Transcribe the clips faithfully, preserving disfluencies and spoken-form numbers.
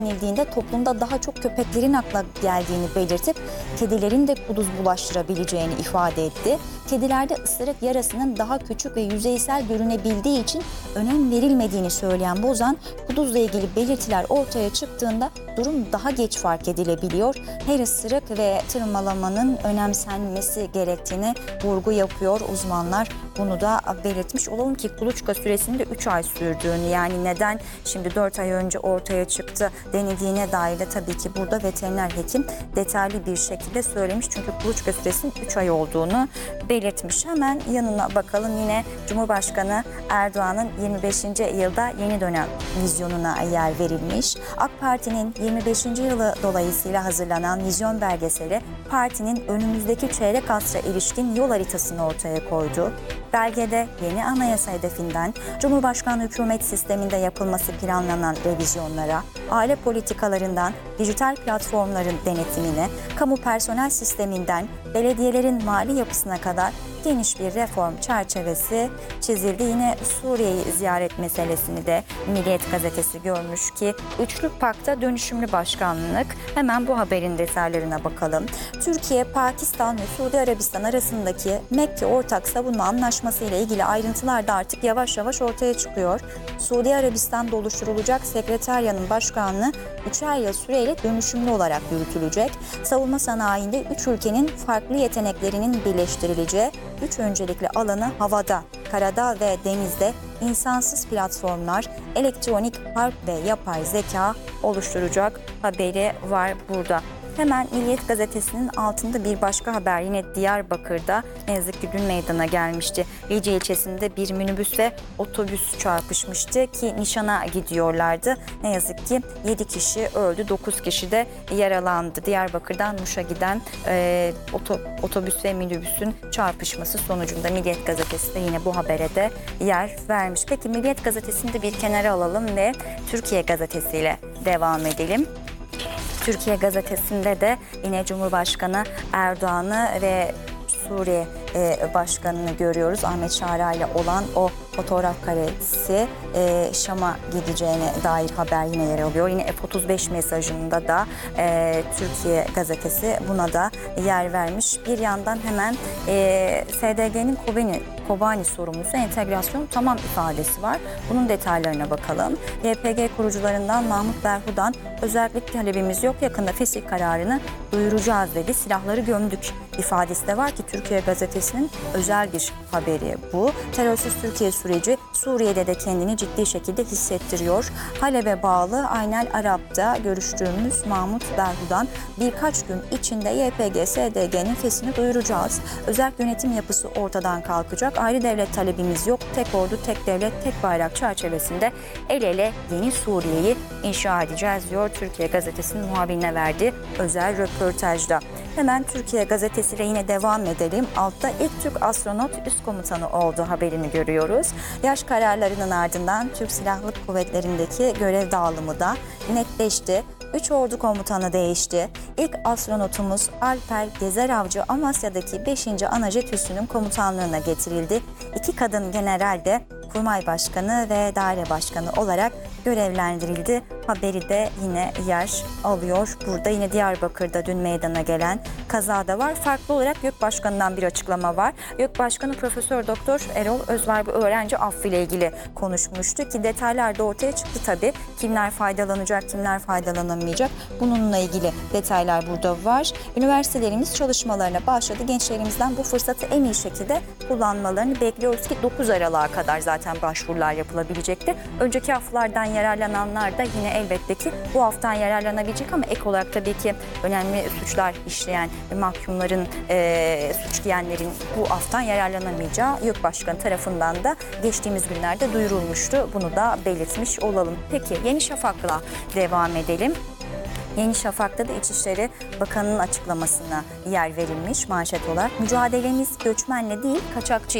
denildiğinde toplumda daha çok köpeklerin akla geldiğini belirtip kedilerin de kuduz bulaştırabileceğini ifade etti. Kedilerde ısırık yarasının daha küçük ve yüzeysel görünebildiği için önem verilmediğini söyleyen Bozan, kuduzla ilgili belirtiler ortaya çıktığında durum daha geç fark edilebiliyor. Her ısırık ve tırmalamanın önemsenmesi gerektiğini vurgu yapıyor uzmanlar. Bunu da belirtmiş olalım ki kuluçka süresinin de üç ay sürdüğünü, yani neden şimdi dört ay önce ortaya çıktı denildiğine dair de tabii ki burada veteriner hekim detaylı bir şekilde söylemiş. Çünkü kuluçka süresinin üç ay olduğunu belirtmiş. Hemen yanına bakalım, yine Cumhurbaşkanı Erdoğan'ın yirmi beşinci yılda yeni dönem vizyonuna yer verilmiş. AK Parti'nin yirmi beşinci yılı dolayısıyla hazırlanan vizyon belgeseli partinin önümüzdeki çeyrek asra ilişkin yol haritasını ortaya koydu. Belgede yeni anayasa hedefinden Cumhurbaşkanlığı hükümet sisteminde yapılması planlanan revizyonlara, aile politikalarından dijital platformların denetimine, kamu personel sisteminden belediyelerin mali yapısına kadar geniş bir reform çerçevesi çizildi. Yine Suriye'yi ziyaret meselesini de Milliyet gazetesi görmüş ki Üçlü Pak'ta dönüşümlü başkanlık. Hemen bu haberin detaylarına bakalım. Türkiye, Pakistan ve Suudi Arabistan arasındaki Mekke Ortak Savunma Anlaşması ile ilgili ayrıntılar da artık yavaş yavaş ortaya çıkıyor. Suudi Arabistan'da oluşturulacak sekreteryanın başkanlığı üçer yıl süreyle dönüşümlü olarak yürütülecek. Savunma sanayinde üç ülkenin farklı yeteneklerinin birleştirileceği üç öncelikli alanı havada, karada ve denizde insansız platformlar, elektronik harp ve yapay zeka oluşturacak haberi var burada. Hemen Milliyet gazetesinin altında bir başka haber yine Diyarbakır'da ne yazık ki dün meydana gelmişti. Lice ilçesinde bir minibüs ve otobüs çarpışmıştı ki nişana gidiyorlardı. Ne yazık ki yedi kişi öldü, dokuz kişi de yaralandı. Diyarbakır'dan Muş'a giden e, oto, otobüs ve minibüsün çarpışması sonucunda Milliyet gazetesi de yine bu habere de yer vermiş. Peki Milliyet gazetesini de bir kenara alalım ve Türkiye gazetesiyle devam edelim. Türkiye gazetesinde de yine Cumhurbaşkanı Erdoğan'ı ve Suriye Başkanı'nı görüyoruz. Ahmet Şara ile olan o fotoğraf karesi e, Şam'a gideceğine dair haber yine yer alıyor. Yine F otuz beş mesajında da e, Türkiye gazetesi buna da yer vermiş. Bir yandan hemen e, S D G'nin Kobani, Kobani sorumlusu entegrasyon tamam ifadesi var. Bunun detaylarına bakalım. Y P G kurucularından Mahmut Berhu'dan özellik talebimiz yok, yakında fesih kararını duyuracağız dedi. Silahları gömdük ifadesi de var ki Türkiye gazetesinin özel bir haberi bu. Terörsüz Türkiye süreci Suriye'de de kendini ciddi şekilde hissettiriyor. Halep'e bağlı Aynel Arap'ta görüştüğümüz Mahmut Berhu'dan birkaç gün içinde Y P G S D G'nin fesini duyuracağız. Özel yönetim yapısı ortadan kalkacak. Ayrı devlet talebimiz yok. Tek ordu, tek devlet, tek bayrak çerçevesinde el ele yeni Suriye'yi inşa edeceğiz diyor Türkiye gazetesinin muhabirine verdiği özel röportajda. Hemen Türkiye gazetesiyle yine devam edelim. Altta ilk Türk astronot üst komutanı olduğu haberini görüyoruz. Yaş kararlarının ardından Türk Silahlı Kuvvetleri'ndeki görev dağılımı da netleşti. Üç ordu komutanı değişti. İlk astronotumuz Alper Gezer Avcı Amasya'daki beşinci Anajet Üssü'nün komutanlığına getirildi. İki kadın general de Kurmay Başkanı ve Daire Başkanı olarak görevlendirildi. Haberi de yine yer alıyor. Burada yine Diyarbakır'da dün meydana gelen kazada var. Farklı olarak YÖK Başkanı'ndan bir açıklama var. YÖK Başkanı Profesör Doktor Erol Özvar bu öğrenci affı ile ilgili konuşmuştu ki detaylar da ortaya çıktı tabii. Kimler faydalanacak, kimler faydalanamayacak? Bununla ilgili detaylar burada var. Üniversitelerimiz çalışmalarına başladı. Gençlerimizden bu fırsatı en iyi şekilde kullanmalarını bekliyoruz ki dokuz Aralık'a kadar zaten başvurular yapılabilecekti. Önceki haftalardan yararlananlar da yine elbette ki bu haftadan yararlanabilecek ama ek olarak tabii ki önemli suçlar işleyen mahkumların, e, suç giyenlerin bu haftadan yararlanamayacağı YÖK Başkanı tarafından da geçtiğimiz günlerde duyurulmuştu. Bunu da belirtmiş olalım. Peki Yeni Şafak'la devam edelim. Yeni Şafak'ta da İçişleri Bakanı'nın açıklamasına yer verilmiş manşet olarak. Mücadelemiz göçmenle değil kaçakçıyla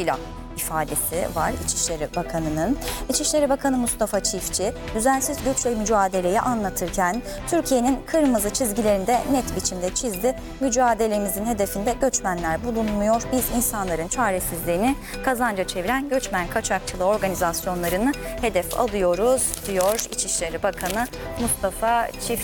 ifadesi var İçişleri Bakanı'nın. İçişleri Bakanı Mustafa Çiftçi, düzensiz göçle mücadeleyi anlatırken Türkiye'nin kırmızı çizgilerini de net biçimde çizdi. Mücadelemizin hedefinde göçmenler bulunmuyor. Biz insanların çaresizliğini kazanca çeviren göçmen kaçakçılığı organizasyonlarını hedef alıyoruz, diyor İçişleri Bakanı Mustafa Çiftçi.